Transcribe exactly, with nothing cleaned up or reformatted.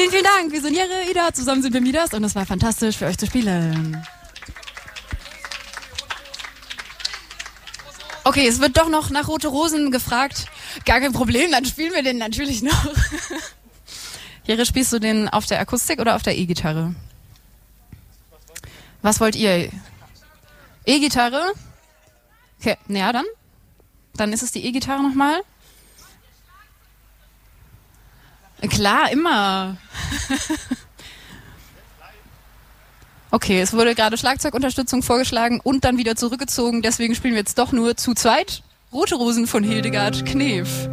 Vielen, vielen Dank. Wir sind Jere, Ida, zusammen sind wir Midas und es war fantastisch für euch zu spielen. Okay, es wird doch noch nach Rote Rosen gefragt. Gar kein Problem, dann spielen wir den natürlich noch. Jere, spielst du den auf der Akustik oder auf der E-Gitarre? Was wollt ihr? E-Gitarre? Okay, na ja, dann. Dann ist es die E-Gitarre nochmal. Klar, immer. Okay, es wurde gerade Schlagzeugunterstützung vorgeschlagen und dann wieder zurückgezogen. Deswegen spielen wir jetzt doch nur zu zweit Rote Rosen von Hildegard Knef.